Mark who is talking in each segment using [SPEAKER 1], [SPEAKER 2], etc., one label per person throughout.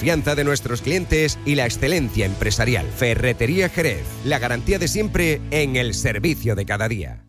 [SPEAKER 1] confianza de nuestros clientes y la excelencia empresarial. Ferretería Jerez, la garantía de siempre en el servicio de cada día.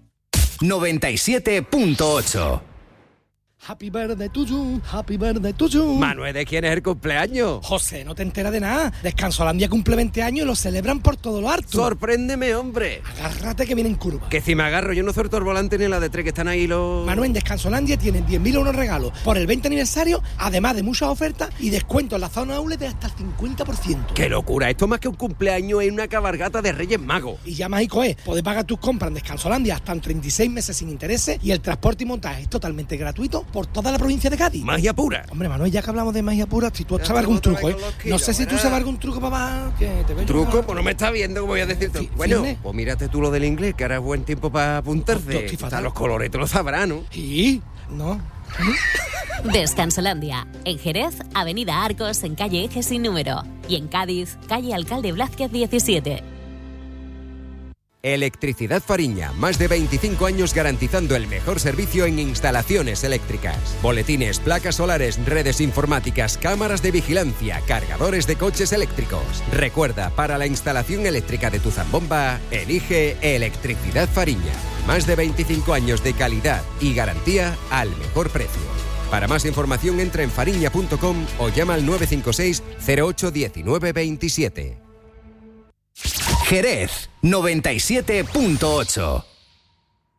[SPEAKER 2] 97.8.
[SPEAKER 3] Happy birthday to you, happy birthday to you.
[SPEAKER 4] Manuel, ¿de quién es el cumpleaños?
[SPEAKER 3] José, no te enteras de nada. Descansolandia cumple 20 años y lo celebran por todo lo harto.
[SPEAKER 4] Sorpréndeme, hombre.
[SPEAKER 3] Agárrate que viene en curva.
[SPEAKER 4] Que si me agarro, yo no suelto el volante ni la de tres que están ahí los...
[SPEAKER 3] Manuel, en Descansolandia tienen 10.000 euros regalos por el 20 aniversario, además de muchas ofertas y descuentos en la zona outlet de hasta el 50%.
[SPEAKER 4] ¡Qué locura! Esto más que un cumpleaños es una cabalgata de Reyes Magos.
[SPEAKER 3] Y ya mágico es, podés pagar tus compras en Descansolandia hasta en 36 meses sin intereses y el transporte y montaje es totalmente gratuito por toda la provincia de Cádiz.
[SPEAKER 4] Magia pura.
[SPEAKER 3] Hombre, Manuel, ya que hablamos de magia pura, si tú sabes algún truco, no sé si tú sabes algún truco para que te veo.
[SPEAKER 4] ¿Truco? Pues no me está viendo, como voy a decirte. Bueno,
[SPEAKER 3] ¿Firme?
[SPEAKER 4] pues mírate tú lo del inglés, que ahora es buen tiempo para apuntarse. Hasta los colores te lo sabrán, ¿no?
[SPEAKER 3] Sí, no.
[SPEAKER 5] Descansolandia. En Jerez, Avenida Arcos, en calle Eje sin número. Y en Cádiz, calle Alcalde Blázquez 17.
[SPEAKER 1] Electricidad Fariña, más de 25 años garantizando el mejor servicio en instalaciones eléctricas. Boletines, placas solares, redes informáticas, cámaras de vigilancia, cargadores de coches eléctricos. Recuerda, para la instalación eléctrica de tu zambomba, elige Electricidad Fariña. Más de 25 años de calidad y garantía al mejor precio. Para más información entra en fariña.com o llama al 956 08 19 27.
[SPEAKER 2] Jerez 97.8.